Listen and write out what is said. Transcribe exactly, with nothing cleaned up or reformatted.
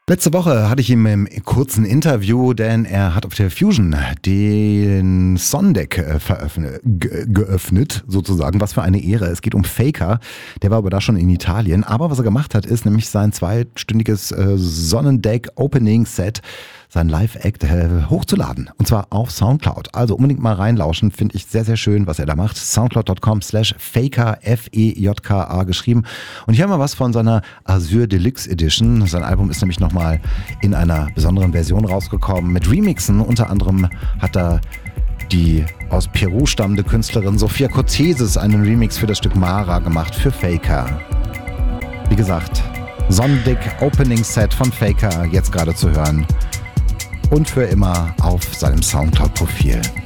Letzte Woche hatte ich ihn im kurzen Interview, denn er hat auf der Fusion den Songdeck äh, veröffnet, ge- geöffnet, sozusagen. Was für eine Ehre. Es geht um Faker. Der war aber da schon in Italien. Aber was er gemacht hat, ist nämlich sein zweistündiges äh, Sonnendeck-Opening-Set, sein Live-Act äh, hochzuladen. Und zwar auf Soundcloud. Also unbedingt mal reinlauschen. Finde ich sehr, sehr schön, was er da macht. Soundcloud.com slash Faker, F E J K A geschrieben. Und ich habe mal was von seiner Azure Deluxe Edition. Sein Album ist nämlich nochmal in einer besonderen Version rausgekommen. Mit Remixen. Unter anderem hat er die aus Peru stammende Künstlerin Sophia Cortesis einen Remix für das Stück Mara gemacht für Faker. Wie gesagt, Sonnendeck Opening Set von Faker jetzt gerade zu hören. Und für immer auf seinem Soundcloud-Profil.